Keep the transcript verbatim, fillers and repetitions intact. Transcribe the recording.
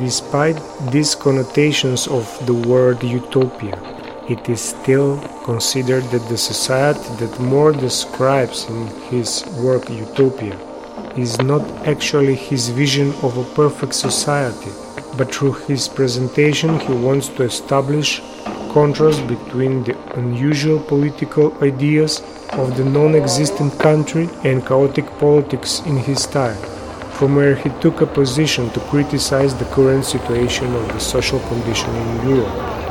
Despite these connotations of the word utopia, it is still considered that the society that More describes in his work Utopia is not actually his vision of a perfect society, but through his presentation he wants to establish contrast between the unusual political ideas of the non-existent country and chaotic politics in his time, from where he took a position to criticize the current situation of the social condition in Europe.